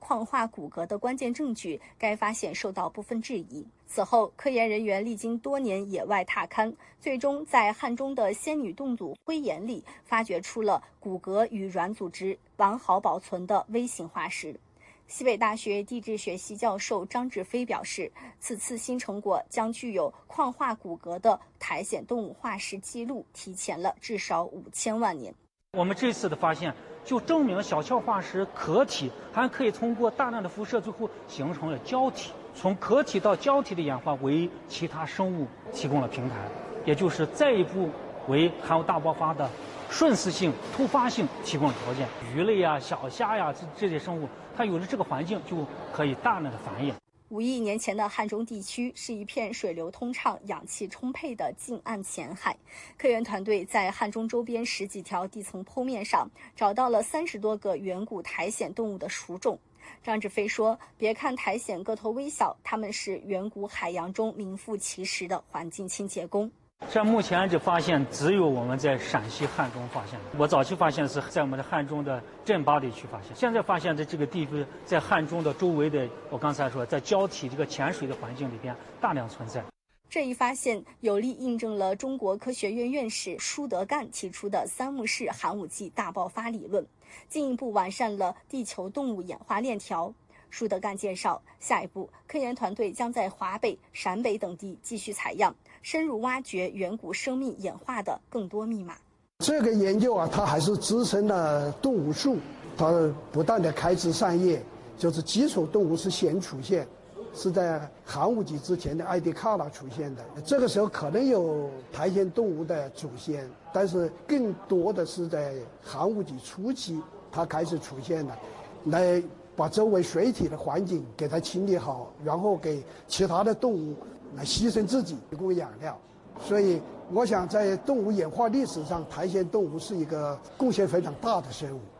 矿化骨骼的关键证据，该发现受到部分质疑。此后，科研人员历经多年野外踏勘，最终在汉中的仙女洞组灰岩里发掘出了骨骼与软组织完好保存的微型化石。西北大学地质学系教授张志飞表示，此次新成果将具有矿化骨骼的苔藓动物化石记录提前了至少5000万年。 我们这次的发现就证明小壳化石壳体还可以通过大量的辐射，最后形成了胶体。从壳体到胶体的演化为其他生物提供了平台，也就是再一步为寒武大爆发的瞬时性、突发性提供了条件。鱼类呀、小虾呀这些生物，它有了这个环境，就可以大量的繁衍。 5亿年前的汉中地区是一片水流通畅、氧气充沛的近岸浅海。科研团队在汉中周边10几条地层剖面上找到了30多个远古苔藓动物的属种。张志飞说，别看苔藓个头微小，它们是远古海洋中名副其实的环境清洁工。 这目前这发现只有我们在陕西汉中发现，我早期发现是在我们的汉中的镇巴地区发现，现在发现的这个地区在汉中的周围的，我刚才说在胶体这个浅水的环境里边大量存在。 这一发现有力印证了中国科学院院士舒德干提出的三幕式寒武纪大爆发理论，进一步完善了地球动物演化链条。舒德干介绍，下一步科研团队将在华北、陕北等地继续采样，深入挖掘远古生命演化的更多密码。 这个研究它还是支撑了动物树，它不断的开枝散叶，就是基础动物是先出现，是在寒武纪之前的埃迪卡拉出现的。这个时候可能有苔藓动物的祖先，但是更多的是在寒武纪初期它开始出现的，来把周围水体的环境给它清理好，然后给其他的动物来牺牲自己提供养料。所以我想在动物演化历史上，苔藓动物是一个贡献非常大的生物。